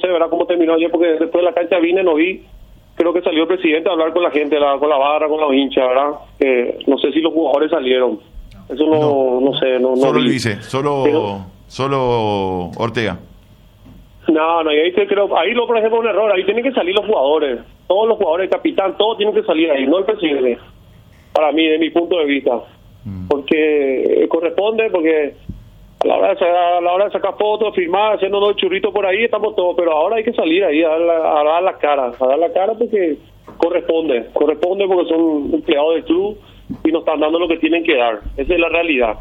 sé, ¿verdad?, cómo terminó ayer, porque después de la cancha vine, no vi. Creo que salió el presidente a hablar con la gente, con la barra, con los hinchas, ¿verdad? No sé si los jugadores salieron. Eso no sé. No solo vi. el vice, solo Ortega. No, y ahí creo, ahí por ejemplo, un error. Ahí tienen que salir los jugadores. Todos los jugadores, el capitán, todos tienen que salir ahí, no el presidente. Para mí, de mi punto de vista. Porque corresponde, porque a la hora de sacar fotos, firmar, haciendo unos churritos por ahí, estamos todos. Pero ahora hay que salir ahí a dar la cara. A dar la cara porque corresponde porque son empleados del club y nos están dando lo que tienen que dar. Esa es la realidad.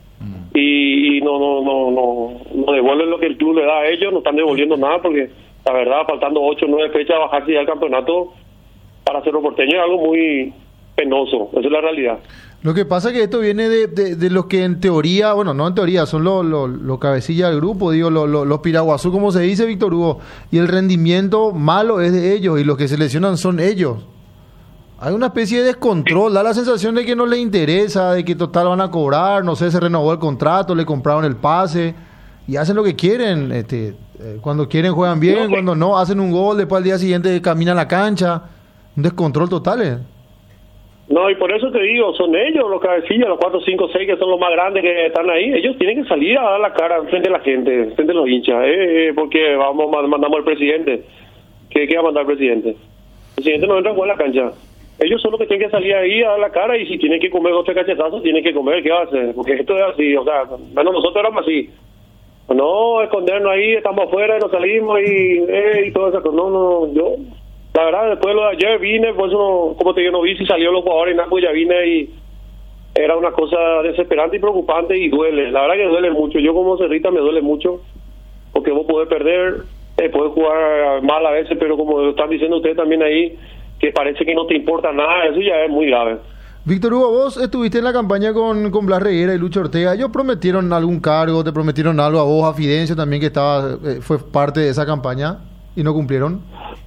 Y no devuelven lo que el club le da a ellos, no están devolviendo nada, porque la verdad, faltando 8 o 9 fechas, bajarse ya al campeonato para Cerro Porteño es algo muy penoso. Esa es la realidad. Lo que pasa es que esto viene de los que en teoría, bueno, no en teoría, son los cabecillas del grupo, digo, los piraguazú, como se dice, Víctor Hugo, y el rendimiento malo es de ellos, y los que se lesionan son ellos. Hay una especie de descontrol, da la sensación de que no les interesa, de que total van a cobrar, no sé, se renovó el contrato, le compraron el pase, y hacen lo que quieren, cuando quieren juegan bien, cuando no, hacen un gol, después al día siguiente caminan la cancha, un descontrol total, No, y por eso te digo, son ellos los cabecillas, los 4, 5, 6 que son los más grandes que están ahí. Ellos tienen que salir a dar la cara frente a la gente, frente a los hinchas, porque mandamos al presidente. ¿Qué va a mandar el presidente? El presidente no entra a jugar a la cancha. Ellos son los que tienen que salir ahí a dar la cara, y si tienen que comer 2 cachetazos, tienen que comer. ¿Qué va a hacer? Porque esto es así, o sea, bueno, nosotros éramos así. No escondernos ahí, estamos afuera y nos salimos y todo eso. No, yo... La verdad, después de lo de ayer vine, pues como te digo, no vi si salió los jugadores y nada, pues ya vine y era una cosa desesperante y preocupante y duele. La verdad que duele mucho. Yo como cerrita me duele mucho porque vos podés perder, podés jugar mal a veces, pero como están diciendo ustedes también ahí, que parece que no te importa nada, eso ya es muy grave. Víctor Hugo, vos estuviste en la campaña con Blas Reguera y Lucho Ortega. ¿Ellos prometieron algún cargo? ¿Te prometieron algo a vos, a Fidencio también, que fue parte de esa campaña y no cumplieron?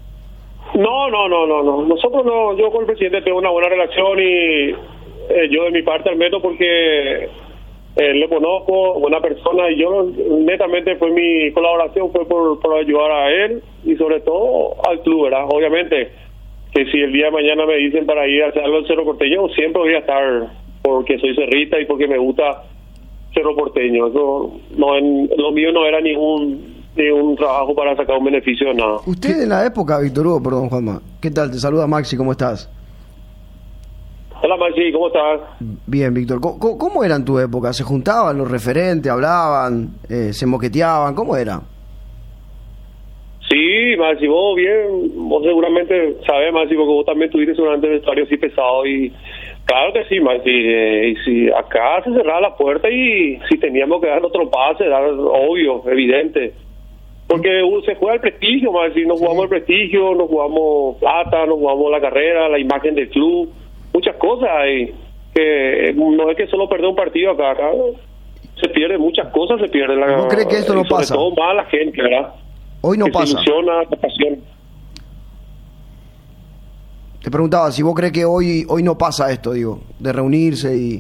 No. Nosotros no. Yo con el presidente tengo una buena relación y yo de mi parte al meto porque le conozco, buena persona, y yo netamente mi colaboración fue por ayudar a él y sobre todo al club, ¿verdad? Obviamente que si el día de mañana me dicen para ir a hacer algo en Cerro Porteño, siempre voy a estar porque soy cerrista y porque me gusta Cerro Porteño. Eso lo mío no era ningún trabajo para sacar un beneficio de nada. Usted en la época, Víctor Hugo, perdón, Juanma, ¿qué tal? Te saluda Maxi, ¿cómo estás? Hola Maxi, ¿cómo estás? Bien, Víctor. ¿Cómo era en tu época? ¿Se juntaban los referentes, hablaban, se moqueteaban? ¿Cómo era? Sí, Maxi, vos seguramente sabés, Maxi, porque vos también tuviste seguramente un vestuario así pesado y claro que sí, Maxi, y si acá se cerraba la puerta y si teníamos que dar otro pase, obvio, evidente. Porque se juega el prestigio, más si nos jugamos el prestigio, nos jugamos plata, nos jugamos la carrera, la imagen del club, muchas cosas ahí. Que no es que solo perder un partido acá se pierde, muchas cosas se pierden. ¿No cree que esto no pasa? Sobre todo más la gente, ¿verdad? Hoy no que pasa. Se ilusiona, la pasión. Te preguntaba si vos crees que hoy no pasa esto, digo, de reunirse y...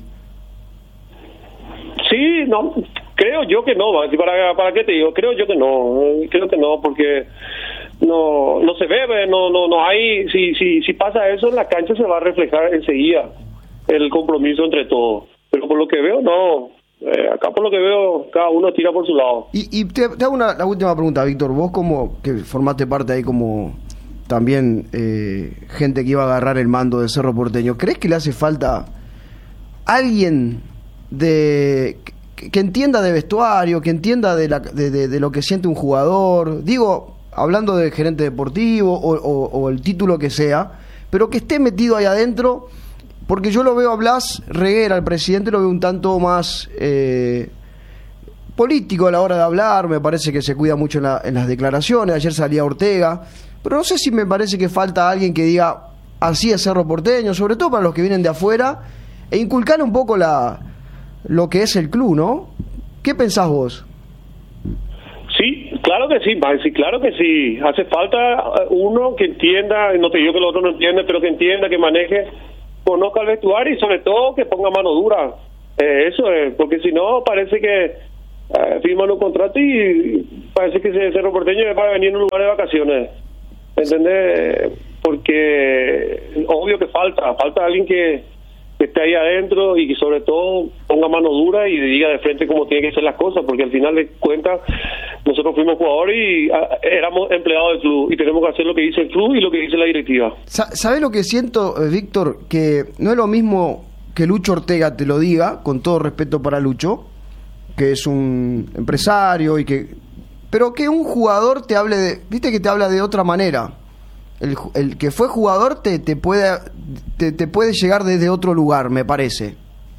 Sí, no... Creo yo que no, ¿para qué te digo? Creo yo que no, porque no se ve, no hay, si pasa eso en la cancha se va a reflejar enseguida el compromiso entre todos, pero por lo que veo no, acá por lo que veo cada uno tira por su lado. Y te hago la última pregunta, Víctor, vos como que formaste parte ahí como también gente que iba a agarrar el mando de Cerro Porteño, ¿crees que le hace falta alguien que entienda de vestuario, que entienda de lo que siente un jugador, digo, hablando de gerente deportivo o el título que sea, pero que esté metido ahí adentro, porque yo lo veo a Blas Reguera, al presidente, lo veo un tanto más político a la hora de hablar, me parece que se cuida mucho en las declaraciones, ayer salía Ortega, pero no sé si me parece que falta alguien que diga, así es Cerro Porteño, sobre todo para los que vienen de afuera, e inculcar un poco lo que es el club, ¿no? ¿Qué pensás vos? Sí, claro que sí, Maxi, claro que sí. Hace falta uno que entienda, no te digo que el otro no entiende, pero que entienda, que maneje, conozca el vestuario y sobre todo que ponga mano dura. Eso es, porque si no parece que firman un contrato y parece que Cerro Porteño es para venir en un lugar de vacaciones. ¿Entendés? Porque obvio que falta alguien que esté ahí adentro y que sobre todo ponga mano dura y diga de frente cómo tienen que ser las cosas, porque al final de cuentas nosotros fuimos jugadores y éramos empleados del club y tenemos que hacer lo que dice el club y lo que dice la directiva. ¿Sabes lo que siento, Víctor? Que no es lo mismo que Lucho Ortega te lo diga, con todo respeto para Lucho, que es un empresario pero que un jugador te hable viste que te habla de otra manera. El que fue jugador te puede llegar desde otro lugar, me parece.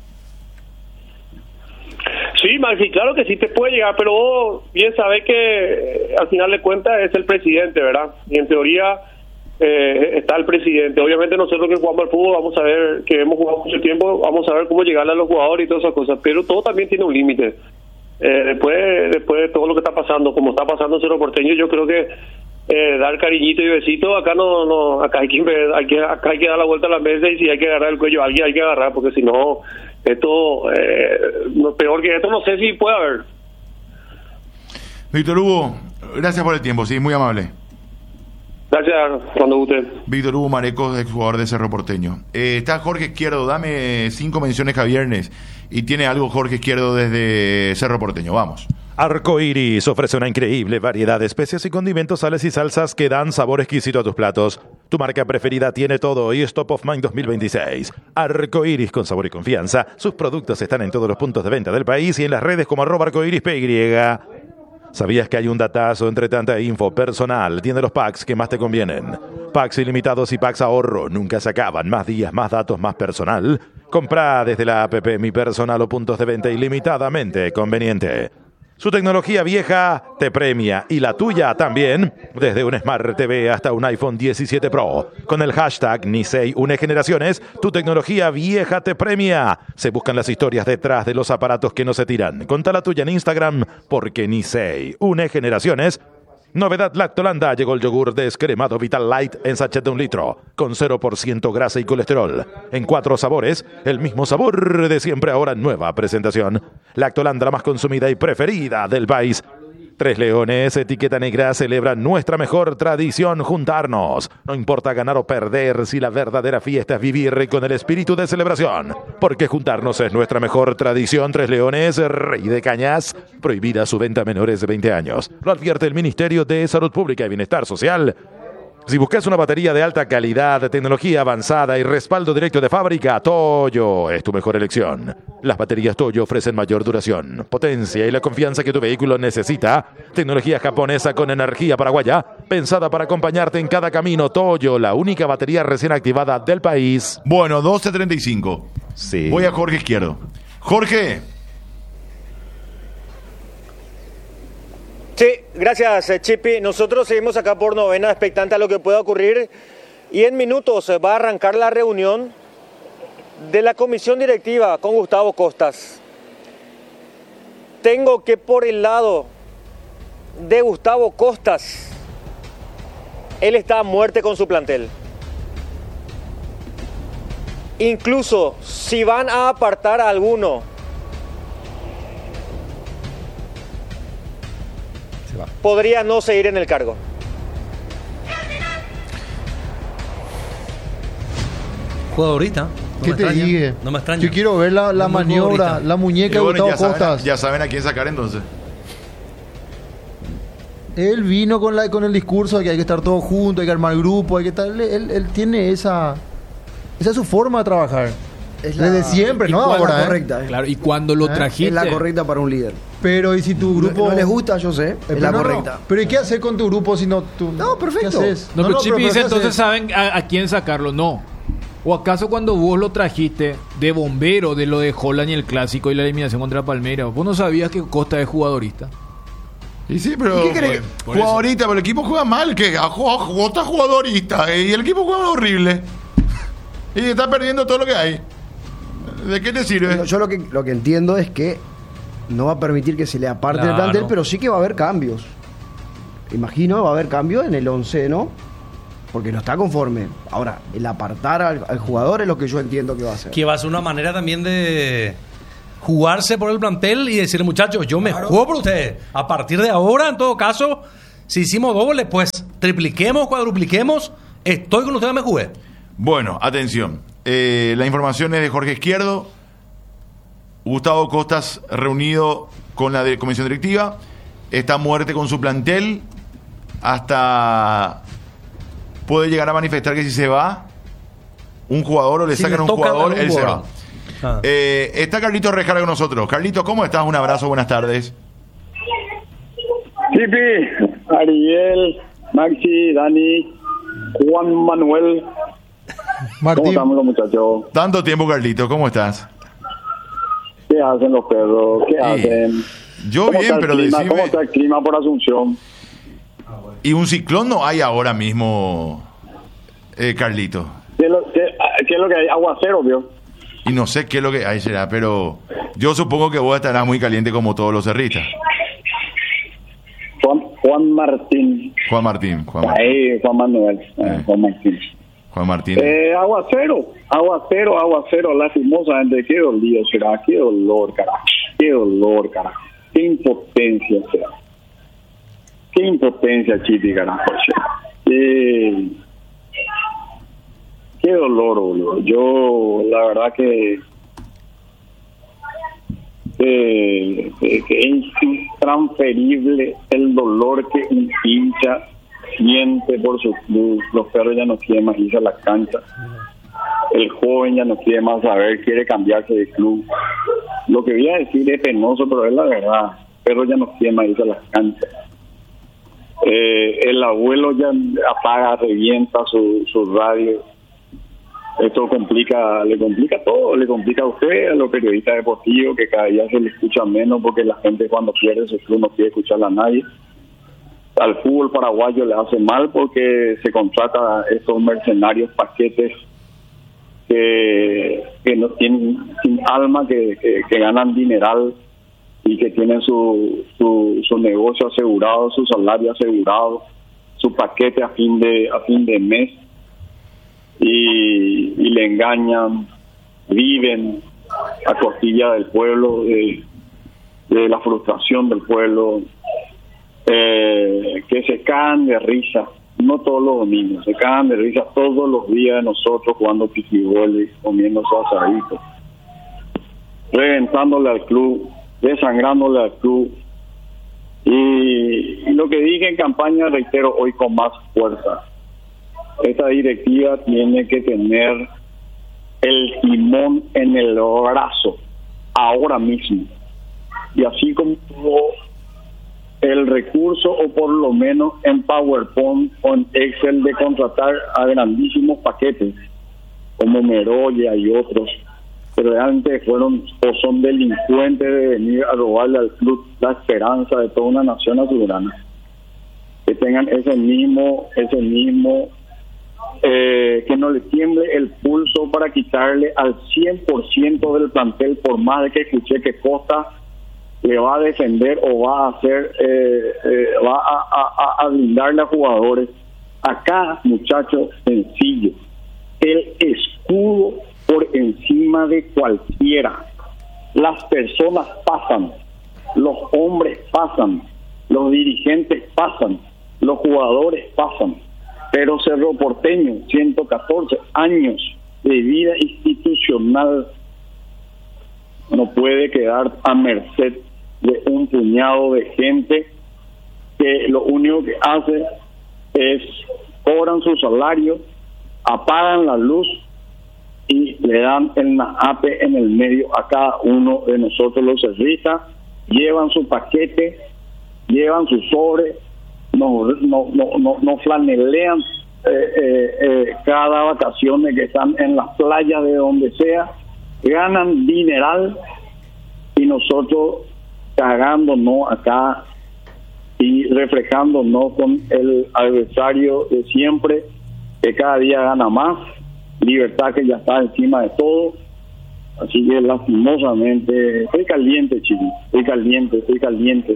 Sí, Maxi, claro que sí te puede llegar, pero vos bien sabés que al final de cuentas es el presidente, ¿verdad? Y en teoría está el presidente. Obviamente nosotros que jugamos al fútbol vamos a ver, que hemos jugado mucho tiempo, vamos a ver cómo llegarle a los jugadores y todas esas cosas, pero todo también tiene un límite. Después de todo lo que está pasando, como está pasando en Cerro Porteño, yo creo que dar cariñito y besito, acá no, acá hay que dar la vuelta a la mesa y si hay que agarrar el cuello a alguien hay que agarrar, porque si no, esto, peor que esto no sé si puede haber. Víctor Hugo, gracias por el tiempo, sí, muy amable. Gracias, cuando guste. Víctor Hugo Marecos, exjugador de Cerro Porteño. Está Jorge Izquierdo, dame 5 menciones a viernes. Y tiene algo Jorge Izquierdo desde Cerro Porteño, vamos. Arcoiris ofrece una increíble variedad de especias y condimentos, sales y salsas que dan sabor exquisito a tus platos. Tu marca preferida tiene todo y es Top of Mind 2026. Arcoiris con sabor y confianza. Sus productos están en todos los puntos de venta del país y en las redes como @arcoirispy. ¿Sabías que hay un datazo entre tanta info personal? Tiene los packs que más te convienen. Packs ilimitados y packs ahorro. Nunca se acaban. Más días, más datos, más personal. Compra desde la app Mi Personal o puntos de venta ilimitadamente conveniente. Su tecnología vieja te premia y la tuya también, desde un Smart TV hasta un iPhone 17 Pro. Con el hashtag Nisei Une Generaciones, tu tecnología vieja te premia. Se buscan las historias detrás de los aparatos que no se tiran. Contá la tuya en Instagram, porque Nisei Une Generaciones. Novedad Lactolanda, llegó el yogur descremado Vital Light en sachet de 1 litro, con 0% grasa y colesterol. En 4 sabores, el mismo sabor de siempre, ahora en nueva presentación. Lactolanda, la más consumida y preferida del país. Tres Leones, etiqueta negra, celebra nuestra mejor tradición, juntarnos. No importa ganar o perder, si la verdadera fiesta es vivir con el espíritu de celebración. Porque juntarnos es nuestra mejor tradición. Tres Leones, Rey de Cañas, prohibida su venta a menores de 20 años. Lo advierte el Ministerio de Salud Pública y Bienestar Social. Si buscas una batería de alta calidad, tecnología avanzada y respaldo directo de fábrica, Toyo es tu mejor elección. Las baterías Toyo ofrecen mayor duración, potencia y la confianza que tu vehículo necesita. Tecnología japonesa con energía paraguaya, pensada para acompañarte en cada camino. Toyo, la única batería recién activada del país. Bueno, 12:35. Sí. Voy a Jorge Izquierdo. Jorge. Sí, gracias, Chipi. Nosotros seguimos acá por Novena, expectante a lo que pueda ocurrir. Y en minutos va a arrancar la reunión de la comisión directiva con Gustavo Costas. Tengo que, por el lado de Gustavo Costas, él está a muerte con su plantel. Incluso si van a apartar a alguno, podría no seguir en el cargo. Jugadorita. ¿Qué te dije? No me extraña. Yo quiero ver la maniobra, la muñeca de Bueno, Gustavo Costas. ya saben a quién sacar entonces. Él vino con el discurso de que hay que estar todos juntos, hay que armar grupo, hay que estar. Él tiene esa es su forma de trabajar. Desde siempre, ¿no? Ahora, la correcta, Claro, y cuando lo trajiste. Es la correcta para un líder. Pero y si tu grupo No les gusta, yo sé. Es la correcta. Pero ¿y qué hacer con tu grupo si no tú? No, perfecto. ¿Qué haces? No, pero Chipi pero dice, ¿qué entonces haces? saben a quién sacarlo. No. ¿O acaso cuando vos lo trajiste de bombero de lo de Holland y el clásico y la eliminación contra Palmeiras, vos no sabías que Costa es jugadorista? Y sí, pero ¿Y qué crees? jugadorista, pero el equipo juega mal, que está jugadorista y el equipo juega horrible. Y está perdiendo todo lo que hay. ¿De qué te sirve? Yo lo que entiendo es que no va a permitir que se le aparte el plantel, pero sí que va a haber cambios. Imagino, va a haber cambios en el 11, ¿no? Porque no está conforme. Ahora, el apartar al jugador es lo que yo entiendo que va a hacer. Que va a ser una manera también de jugarse por el plantel y decir, muchachos, yo me juego por ustedes. A partir de ahora, en todo caso, si hicimos doble, pues tripliquemos, cuadrupliquemos. Estoy con ustedes, me jugué. Bueno, atención. La información es de Jorge Izquierdo. Gustavo Costas reunido con la comisión directiva. Está muerte con su plantel. Hasta puede llegar a manifestar que si se va un jugador o le sacan un jugador, él se va. Está Carlitos Rejar con nosotros. Carlitos, ¿cómo estás? Un abrazo, buenas tardes. Chipi, Ariel, Maxi, Dani, Juan Manuel. Martín. ¿Cómo estamos los muchachos? Tanto tiempo, Carlitos, ¿cómo estás? ¿Qué hacen los perros? ¿Qué hacen? Yo ¿Cómo bien, está el pero clima? decime... ¿Cómo está el clima por Asunción? Y un ciclón no hay ahora mismo, Carlito. ¿Qué es lo que hay? Aguacero, vio. Y no sé qué es lo que hay, será, pero yo supongo que vos estarás muy caliente como todos los cerristas. Juan Martín. Juan Martín. Ahí, Juan Manuel. Juan Martín. Juan Martín. Aguacero, lastimosamente. Qué dolido será, qué dolor, carajo. Qué impotencia será. Qué impotencia, Chipi, carajo. Qué dolor, boludo. Yo, la verdad que es intransferible el dolor que un hincha siente por su club. Los perros ya no quieren más irse a la cancha. El joven ya no quiere más saber, quiere cambiarse de club. Lo que voy a decir es penoso, pero es la verdad. El perro ya no quiere más irse a la cancha. El abuelo ya apaga, revienta su radio. Esto le complica todo, le complica a usted, a los periodistas deportivos, que cada día se le escucha menos porque la gente cuando pierde su club no quiere escuchar a nadie. Al fútbol paraguayo le hace mal porque se contrata a estos mercenarios paquetes que no tienen sin alma, que ganan dineral y que tienen su negocio asegurado, su salario asegurado, su paquete a fin de mes. Y le engañan, viven a costilla del pueblo, de la frustración del pueblo, que se caen de risa, no todos los domingos, se caen de risa todos los días de nosotros jugando piquiboles, comiendo su asadito, reventándole al club, desangrándole al club. Y lo que dije en campaña, reitero hoy con más fuerza: esta directiva tiene que tener el timón en el brazo ahora mismo, y así como el recurso, o por lo menos en PowerPoint o en Excel, de contratar a grandísimos paquetes como Meroya y otros, que realmente fueron o son delincuentes de venir a robarle al club la esperanza de toda una nación azulgrana, que tengan ese mismo que no le tiemble el pulso para quitarle al 100% del plantel, por más de que escuché que Costa le va a defender o va a hacer va a blindarle a jugadores. Acá, muchachos, sencillo: el escudo por encima de cualquiera. Las personas pasan, los hombres pasan, los dirigentes pasan, los jugadores pasan, pero Cerro Porteño, 114 años de vida institucional, no puede quedar a merced de un puñado de gente que lo único que hace es cobran su salario, apagan la luz y le dan el NAAPE en el medio a cada uno de nosotros los cerristas. Llevan su paquete, llevan su sobre, no flanelean cada vacaciones que están en las playas de donde sea, ganan dineral, y nosotros cagándonos acá y reflejándonos con el adversario de siempre, que cada día gana más, Libertad que ya está encima de todo. Así que lastimosamente estoy caliente, Chile, estoy caliente,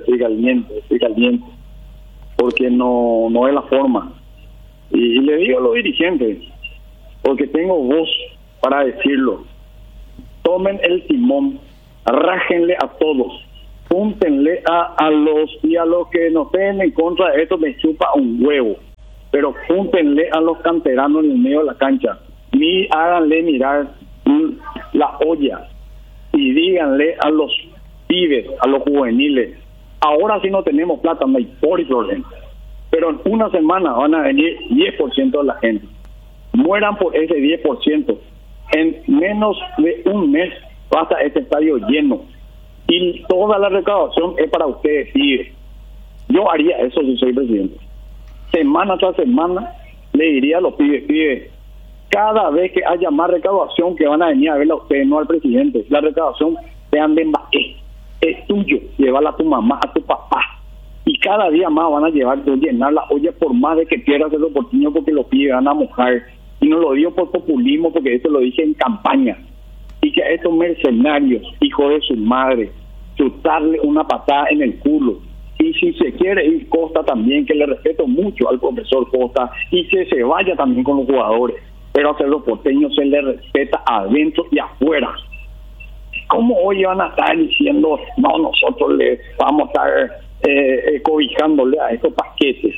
porque no es la forma. Y le digo a los dirigentes, porque tengo voz para decirlo: tomen el timón rájenle a todos, júntenle a los que no estén en contra de esto, me chupa un huevo, pero júntenle a los canteranos en el medio de la cancha, háganle mirar la olla y díganle a los pibes, a los juveniles, ahora sí no tenemos plata, no hay problema, pero en una semana van a venir 10% de la gente, mueran por ese 10%, en menos de un mes va a estar este estadio lleno y toda la recaudación es para ustedes, pibes. Yo haría eso si soy presidente. Semana tras semana le diría a los pibes, cada vez que haya más recaudación que van a venir a verla a ustedes, no al presidente, la recaudación sean de Mbappé, es tuyo, llévala a tu mamá, a tu papá, y cada día más van a llenar la olla por más de que pierdas el oportunidad, porque los pibes van a mojar, y no lo digo por populismo, porque eso lo dije en campaña, y que a estos mercenarios, hijos de su madre, chutarle una patada en el culo. Y si se quiere ir Costa también, que le respeto mucho al profesor Costa, y que se vaya también con los jugadores, pero a los porteños se le respeta adentro y afuera. ¿Cómo hoy van a estar diciendo, no, nosotros le vamos a estar cobijándole a estos paquetes?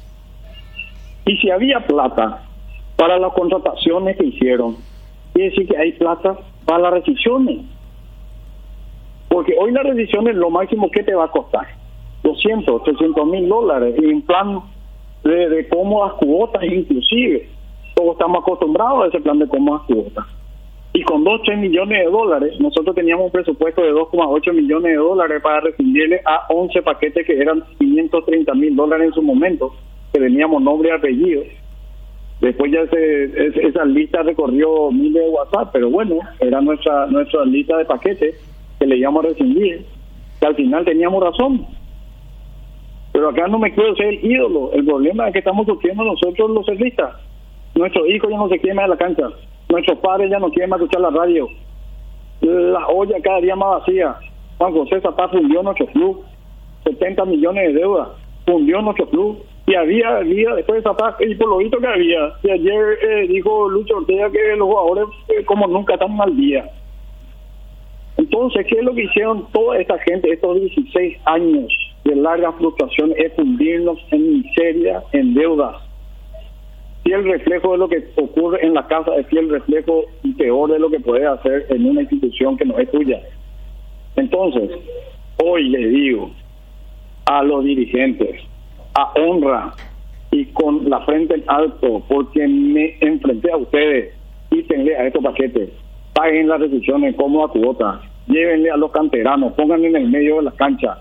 Y si había plata para las contrataciones que hicieron, quiere decir que hay plata para las rescisiones. Porque hoy las rescisiones, lo máximo que te va a costar, 200, 300 mil dólares, y un plan de cómodas cuotas inclusive. Todos estamos acostumbrados a ese plan de cómodas cuotas. Y con 2-3 millones de dólares, nosotros teníamos un presupuesto de 2,8 millones de dólares para rescindirle a 11 paquetes que eran 530 mil dólares en su momento, que teníamos nombre y apellido. Después ya esa lista recorrió miles de WhatsApp, pero bueno, era nuestra lista de paquetes que le íbamos a rescindir, que al final teníamos razón. Pero acá no me quiero ser el ídolo, el problema es que estamos sufriendo nosotros los cerristas. Nuestros hijos ya no se quieren más en la cancha, nuestros padres ya no quieren más escuchar la radio, la olla cada día más vacía. Juan José Zapata fundió nuestro club, 70 millones de deuda, fundió nuestro club, y había después de Zapata, y por lo visto que había, y ayer dijo Lucho Ortega que los jugadores como nunca están al día. Entonces, ¿qué es lo que hicieron toda esta gente estos 16 años de larga frustración? Es fundirnos en miseria, en deudas. Fiel reflejo de lo que ocurre en la casa, es fiel reflejo y peor de lo que puede hacer en una institución que no es tuya. Entonces, hoy le digo a los dirigentes, a honra y con la frente en alto, porque me enfrenté a ustedes, quítenle a estos paquetes, paguen las rescisiones como a cuota, llévenle a los canteranos, pónganle en el medio de la cancha,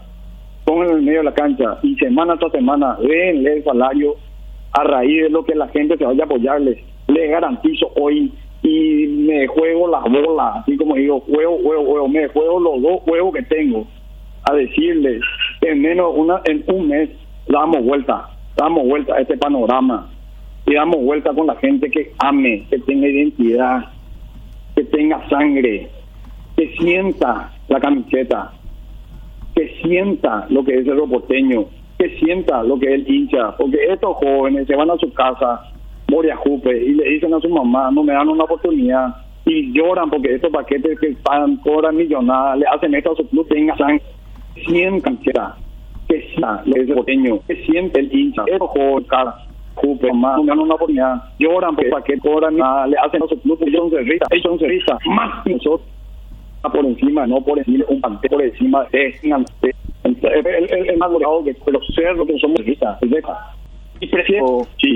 y semana tras semana denle el salario a raíz de lo que la gente se vaya a apoyarles. Les garantizo hoy, y me juego las bolas, así como digo, juego, me juego los 2 juegos que tengo, a decirles en un mes damos vuelta a este panorama, y damos vuelta con la gente que ame, que tenga identidad, que tenga sangre, que sienta la camiseta, que sienta lo que es el porteño, que sienta lo que es el hincha, porque estos jóvenes se van a su casa, Moria Jupe, y le dicen a su mamá, no me dan una oportunidad, y lloran porque estos paquetes que pagan, cobran millonadas, le hacen esto a su club, tenga sangre, sientan que sienta lo que es el porteño, que siente el hincha, estos jóvenes, Jupe, mamá, no me dan una oportunidad, lloran porque paquetes cobran millonadas, le hacen a su club, ellos son cerristas, más que nosotros, por encima, no por encima, un panté por encima de el más gloriado que los cerros que somos cerristas, y prefiero